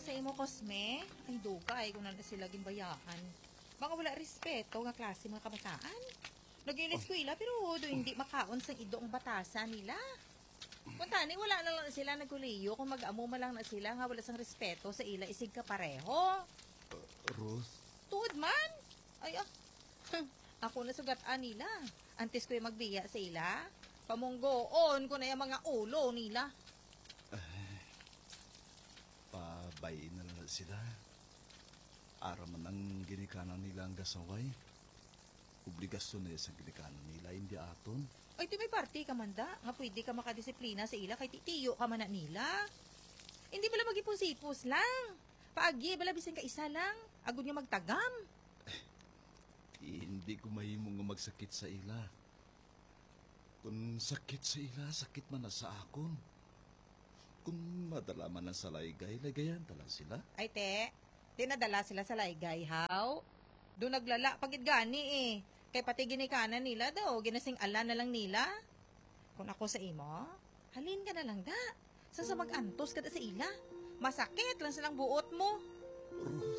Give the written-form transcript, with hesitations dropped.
sa imo, Cosme. Ay, dugay kung nanda sila ginbayaan. Baka wala respeto nga klase mga kabataan. Nag-iliskwila pero do hindi makaon sa idong batasan nila. Kung tani, wala na lang sila nagkuliyo kung mag-amo man lang na sila nga wala sang respeto sa ila isig ka pareho. Ruth? Tuod man. Ay, ako na sugataan nila. Antes ko yung magbiya sa ila. Pamunggoon ko na yung mga ulo nila. Pabayin na lang sila. Ara man ang ginikanan nila ang gasaway. Obligasyon na sa ginikanan nila, hindi aton. Ay, di may party ka man da. Nga pwede ka makadisiplina sa ila kay titiyo ka man na nila. Hindi bala magipusipos lang. Paagi, bala bisan ka isa lang. Agud nga magtagam. Hindi ko mahimo nga magsakit sa ila. Kung sakit sa ila, sakit man na sa akon. Kung madala man na sa laygay, laygayan tala sila. Ay, te. Dinadala sila sa laygay, how? Doon naglala pagid gani eh. Kay pati ginikanan nila daw, ginasing ala na lang nila. Kung ako sa imo, halin ka na lang da. Sa mag-antos ka da sa ila. Masakit lang silang buot mo. Ruth.